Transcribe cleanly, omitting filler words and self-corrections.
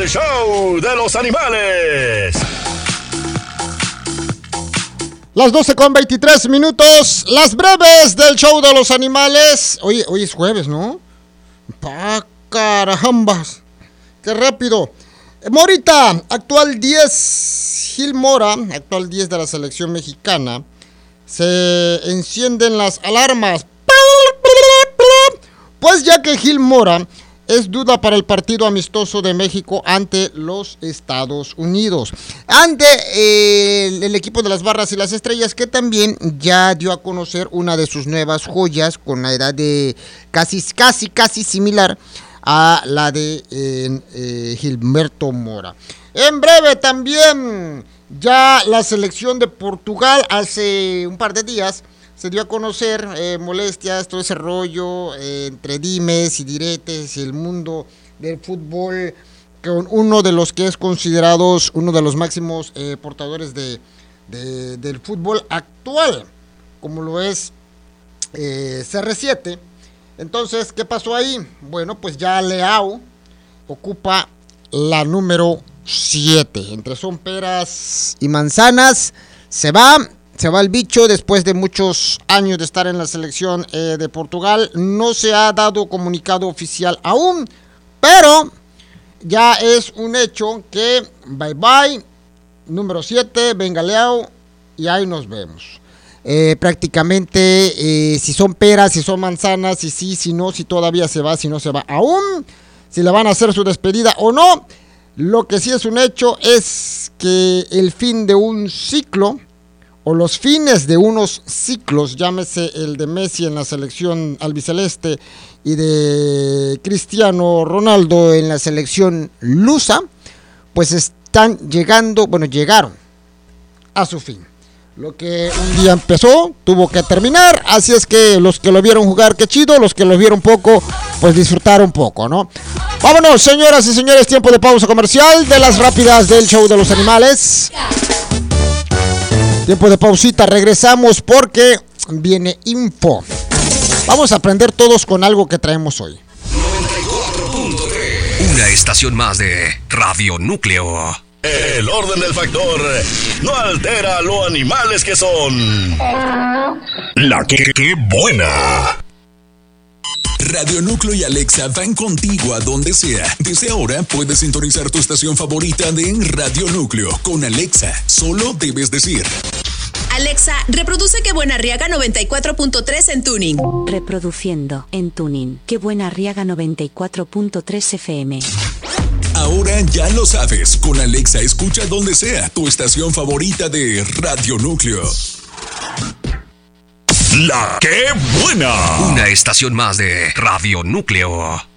El show de los animales. Las 12:23, las breves del show de los animales. Hoy es jueves, ¿no? ¡Pa carambas! ¡Qué rápido! Morita, actual 10, Gil Mora, actual 10 de la selección mexicana. Se encienden las alarmas. Pues ya que Gil Mora es duda para el partido amistoso de México ante los Estados Unidos. Ante el equipo de las Barras y las Estrellas, que también ya dio a conocer una de sus nuevas joyas con la edad de casi similar a la de Gilberto Mora. En breve también, ya la selección de Portugal hace un par de días se dio a conocer molestias, todo ese rollo entre dimes y diretes y el mundo del fútbol, con uno de los que es considerados uno de los máximos portadores del fútbol actual, como lo es CR7. Entonces, ¿qué pasó ahí? Bueno, pues ya Leao ocupa la número 7. Entre son peras y manzanas, se va el bicho después de muchos años de estar en la selección de Portugal. No se ha dado comunicado oficial aún, pero ya es un hecho que bye, número 7, venga Leao, y ahí nos vemos. Prácticamente, si son peras, si son manzanas, si sí, si no, si todavía se va, si no se va aún, si le van a hacer su despedida o no. Lo que sí es un hecho es que el fin de un ciclo, o los fines de unos ciclos, llámese el de Messi en la selección albiceleste y de Cristiano Ronaldo en la selección lusa, pues llegaron a su fin. Lo que un día empezó, tuvo que terminar, así es que los que lo vieron jugar, qué chido, los que lo vieron poco, pues disfrutaron poco, ¿no? Vámonos, señoras y señores, tiempo de pausa comercial de las rápidas del show de los animales. Tiempo de pausita, regresamos porque viene info. Vamos a aprender todos con algo que traemos hoy. 94.3, una estación más de Radio Núcleo. El orden del factor no altera lo animales que son. La que buena. Radio Núcleo y Alexa van contigo a donde sea. Desde ahora puedes sintonizar tu estación favorita de Radio Núcleo con Alexa. Solo debes decir: Alexa, reproduce Qué Buena Arriaga 94.3 en tuning. Reproduciendo en tuning Qué Buena Arriaga 94.3 FM. Ahora ya lo sabes, con Alexa escucha donde sea tu estación favorita de Radio Núcleo. La que buena. Una estación más de Radio Núcleo.